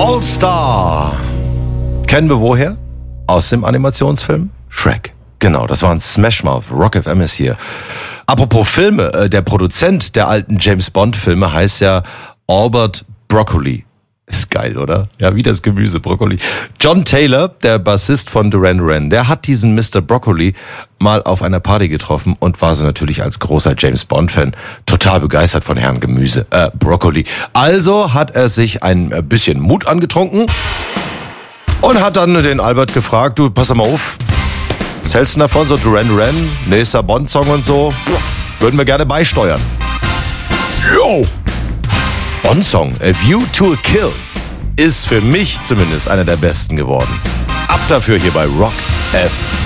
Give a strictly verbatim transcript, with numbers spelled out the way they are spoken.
All-Star. Kennen wir woher? Aus dem Animationsfilm Shrek. Genau, das war ein Smash Mouth. Rock F M ist hier. Apropos Filme, der Produzent der alten James-Bond-Filme heißt ja Albert Broccoli. Ist geil, oder? Ja, wie das Gemüse, Broccoli. John Taylor, der Bassist von Duran Duran, der hat diesen Mister Broccoli mal auf einer Party getroffen und war so natürlich als großer James-Bond-Fan total begeistert von Herrn Gemüse, äh, Broccoli. Also hat er sich ein bisschen Mut angetrunken und hat dann den Albert gefragt, du, pass mal auf, was hältst du davon, so Duran Duran, nächster Bond-Song und so, würden wir gerne beisteuern. Yo! Bond-Song, A View to a Kill, ist für mich zumindest einer der besten geworden. Ab dafür hier bei Rock F M.